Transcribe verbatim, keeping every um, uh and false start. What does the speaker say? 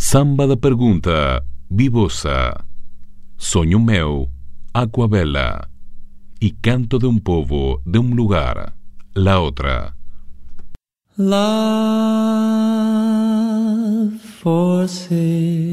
Samba da pergunta, Bibosa, Sonho meu, Aquabela y Canto de un povo de un lugar, la otra. Love for sale.